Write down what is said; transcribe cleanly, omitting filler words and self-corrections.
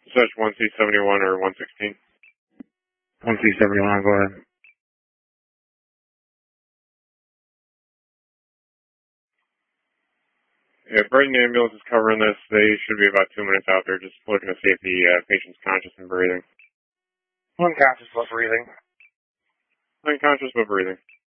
Such 1C71 or 116. 1C71, go ahead. Yeah, Brighton ambulance is covering this. They should be about 2 minutes out there just looking to see if the patient's conscious and breathing. Unconscious but breathing. Unconscious but breathing.